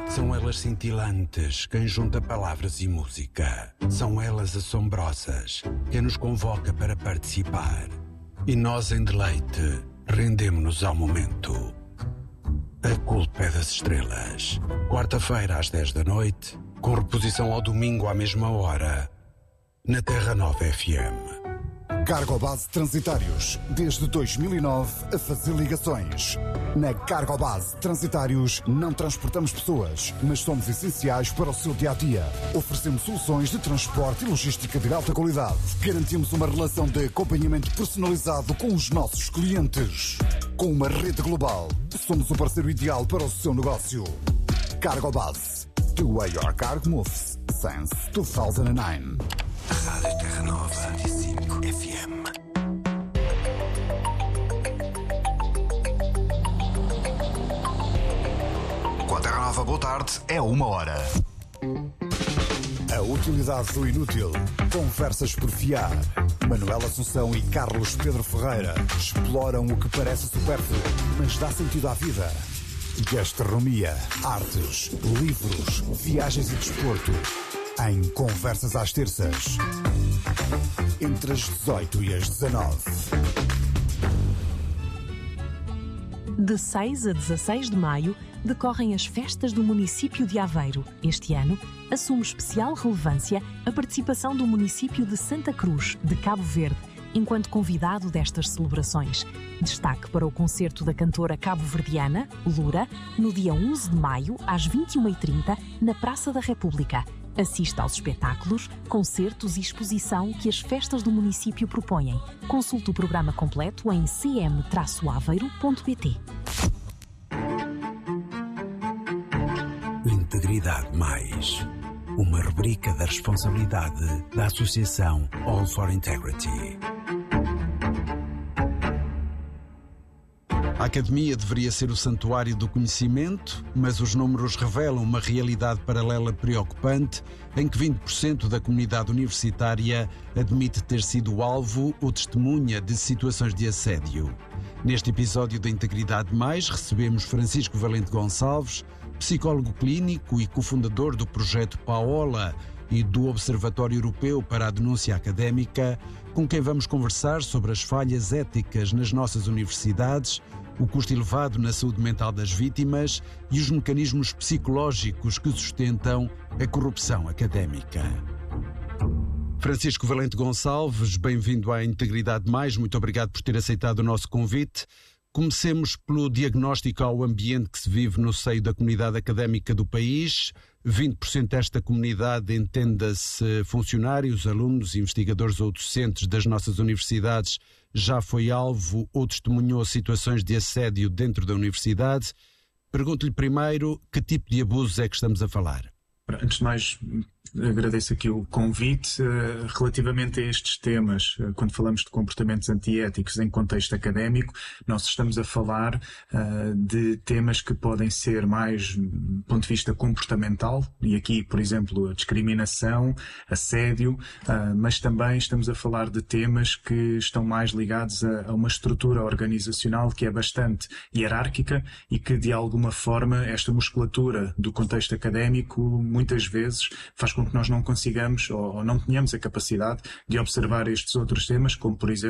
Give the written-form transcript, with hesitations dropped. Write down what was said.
São elas cintilantes, quem junta palavras e música. São elas assombrosas, quem nos convoca para participar. E nós, em deleite, rendemo-nos ao momento. A culpa é das estrelas. Quarta-feira, às 10 da noite, com reposição ao domingo à mesma hora, na Terra Nova FM. Cargobase Transitários, desde 2009 a fazer ligações. Na Cargobase Transitários não transportamos pessoas, mas somos essenciais para o seu dia-a-dia. Oferecemos soluções de transporte e logística de alta qualidade. Garantimos uma relação de acompanhamento personalizado com os nossos clientes. Com uma rede global, somos o parceiro ideal para o seu negócio. Cargobase, the way your cargo moves since 2009. Rádio Terra Nova 105 FM. Com a Terra Nova, boa tarde, é 1h. A utilidade do inútil. Conversas por fiar. Manuel Assunção e Carlos Pedro Ferreira exploram o que parece supérfluo, mas dá sentido à vida. Gastronomia, artes, livros, viagens e desporto. Em Conversas às Terças, entre as 18 e as 19. De 6 a 16 de maio decorrem as festas do município de Aveiro. Este ano assume especial relevância a participação do município de Santa Cruz, de Cabo Verde, enquanto convidado destas celebrações. Destaque para o concerto da cantora cabo-verdiana, Lura, no dia 11 de maio, às 21h30, na Praça da República. Assista aos espetáculos, concertos e exposição que as festas do município propõem. Consulte o programa completo em cm-aveiro.pt. Integridade Mais, uma rubrica da responsabilidade da Associação All for Integrity. A Academia deveria ser o santuário do conhecimento, mas os números revelam uma realidade paralela preocupante em que 20% da comunidade universitária admite ter sido alvo ou testemunha de situações de assédio. Neste episódio da Integridade Mais, recebemos Francisco Valente Gonçalves, psicólogo clínico e cofundador do projeto Paola e do Observatório Europeu para a Denúncia Académica, com quem vamos conversar sobre as falhas éticas nas nossas universidades, o custo elevado na saúde mental das vítimas e os mecanismos psicológicos que sustentam a corrupção académica. Francisco Valente Gonçalves, bem-vindo à Integridade Mais, muito obrigado por ter aceitado o nosso convite. Comecemos pelo diagnóstico ao ambiente que se vive no seio da comunidade académica do país. 20% desta comunidade entenda-se funcionários, alunos, investigadores ou docentes das nossas universidades já foi alvo ou testemunhou situações de assédio dentro da universidade. Pergunto-lhe primeiro que tipo de abusos é que estamos a falar. Antes de mais, agradeço aqui o convite. Relativamente a estes temas, quando falamos de comportamentos antiéticos em contexto académico, nós estamos a falar de temas que podem ser mais do ponto de vista comportamental, e aqui, por exemplo, a discriminação, assédio, mas também estamos a falar de temas que estão mais ligados a uma estrutura organizacional que é bastante hierárquica e que, de alguma forma, esta musculatura do contexto académico muitas vezes faz com que nós não consigamos ou não tenhamos a capacidade de observar estes outros temas, como por exemplo